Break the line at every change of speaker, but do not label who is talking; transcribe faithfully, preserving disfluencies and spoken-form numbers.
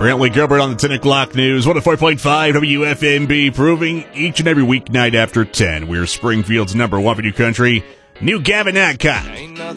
Brantley Gilbert on the ten o'clock news. one oh four point five W F M B, proving each and every weeknight after ten. We're Springfield's number one for New Country. New Gavin Adcock.